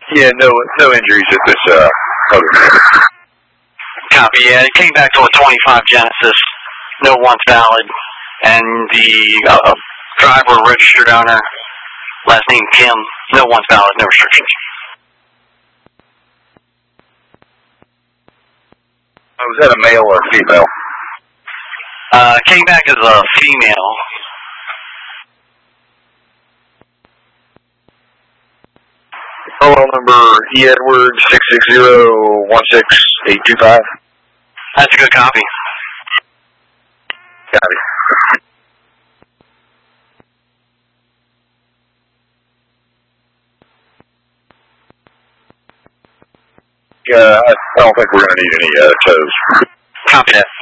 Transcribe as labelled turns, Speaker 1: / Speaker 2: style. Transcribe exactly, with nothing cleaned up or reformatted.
Speaker 1: Yeah, no, no injuries at this uh, motor.
Speaker 2: Copy. Yeah, it came back to a twenty-five Genesis, no wants valid, and the uh, driver, registered owner, last name Kim, no wants valid, no restrictions.
Speaker 1: Was that a male or a female?
Speaker 2: Uh, came back as a female.
Speaker 1: Photo number E. Edwards six six zero one six eight two five.
Speaker 2: That's a good copy.
Speaker 1: Copy. Uh, I don't think we're going to need any uh, tows.
Speaker 2: Copy that.